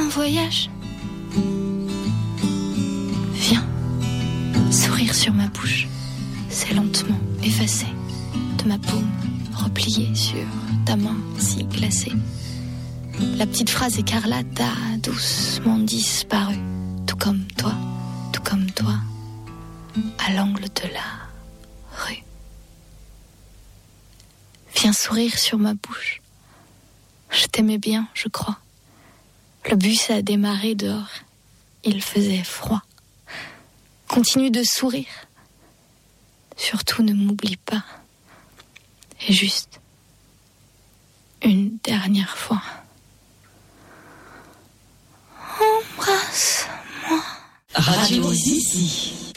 un voyage. Viens, sourire sur ma bouche, c'est lentement effacé de ma paume repliée sur ta main si glacée. La petite phrase écarlate a doucement disparu, tout comme toi, à l'angle de la rue. Viens sourire sur ma bouche. Je t'aimais bien, je crois. Le bus a démarré dehors. Il faisait froid. Continue de sourire. Surtout ne m'oublie pas. Et juste une dernière fois. Embrasse-moi. Radio Zizi.